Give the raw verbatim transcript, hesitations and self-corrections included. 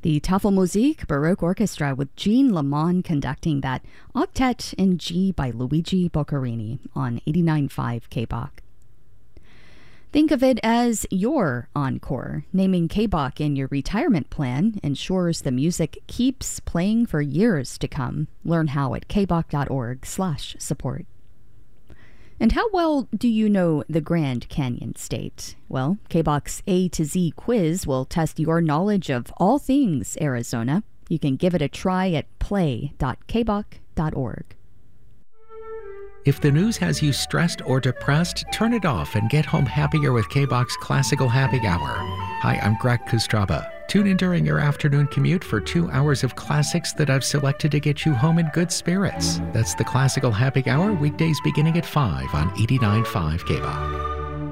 The Tafelmusik Baroque Orchestra with Jean Lamont conducting that Octet in G by Luigi Boccherini on eighty-nine point five K B O C. Think of it as your encore. Naming K B O C in your retirement plan ensures the music keeps playing for years to come. Learn how at kboc.org slash support. And how well do you know the Grand Canyon State? Well, K B O C's A to Z quiz will test your knowledge of all things Arizona. You can give it a try at play dot k b o c dot org. If the news has you stressed or depressed, turn it off and get home happier with K B O C's Classical Happy Hour. Hi, I'm Greg Kostraba. Tune in during your afternoon commute for two hours of classics that I've selected to get you home in good spirits. That's the Classical Happy Hour, weekdays beginning at five on eighty-nine point five K B O C.